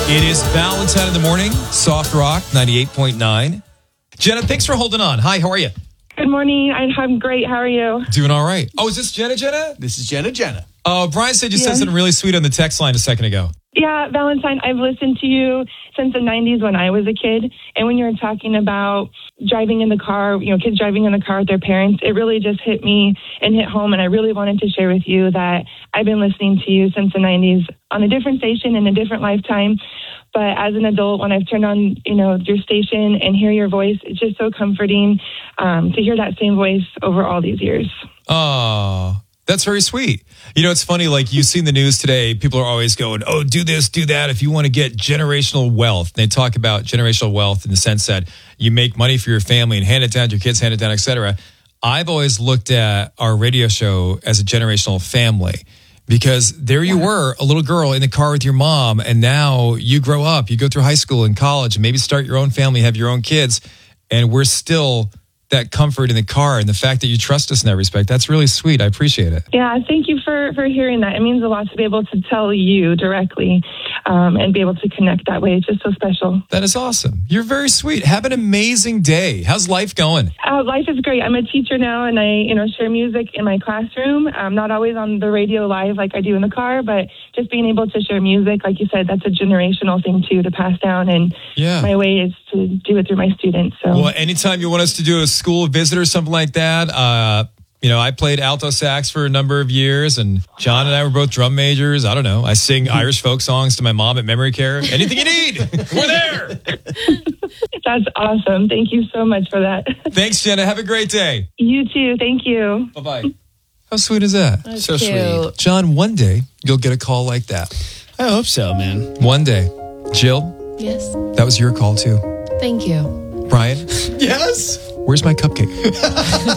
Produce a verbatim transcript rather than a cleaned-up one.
It is Valentine in the morning, Soft Rock ninety-eight point nine. Jenna, thanks for holding on. Hi, how are you? Good morning. I'm great. How are you? Doing all right. Oh, is this Jenna, Jenna? This is Jenna, Jenna. Oh, uh, Brian said you yeah. said something really sweet on the text line a second ago. Yeah, Valentine, I've listened to you since the nineties when I was a kid. And when you were talking about driving in the car, you know, kids driving in the car with their parents, it really just hit me and hit home. And I really wanted to share with you that I've been listening to you since the nineties on a different station in a different lifetime. But as an adult, when I've turned on, you know, your station and hear your voice, it's just so comforting um, to hear that same voice over all these years. Oh, that's very sweet. You know, it's funny, like you've seen the news today, people are always going, oh, do this, do that. If you want to get generational wealth, they talk about generational wealth in the sense that you make money for your family and hand it down to your kids, hand it down, et cetera. I've always looked at our radio show as a generational family. Because there you were, a little girl in the car with your mom, and now you grow up, you go through high school and college, and maybe start your own family, have your own kids, and we're still that comfort in the car, and the fact that you trust us in that respect, that's really sweet. I appreciate it. Yeah, thank you for, for hearing that. It means a lot to be able to tell you directly um, and be able to connect that way. It's just so special. That is awesome. You're very sweet. Have an amazing day. How's life going? Uh, life is great. I'm a teacher now, and I, you know, share music in my classroom. I'm not always on the radio live like I do in the car, but just being able to share music, like you said, that's a generational thing too to pass down. And yeah. my way is to do it through my students. So, well, anytime you want us to do a school visit or something like that, uh, you know, I played alto sax for a number of years, and John and I were both drum majors. I don't know. I sing Irish folk songs to my mom at memory care. Anything you need, we're there. That's awesome. Thank you so much for that. Thanks, Jenna. Have a great day. You too. Thank you. Bye-bye. How sweet is that? That's So cute. sweet. John, one day you'll get a call like that. I hope so, man. One day. Jill, Yes. that was your call too. Thank you. Brian, Yes. where's my cupcake?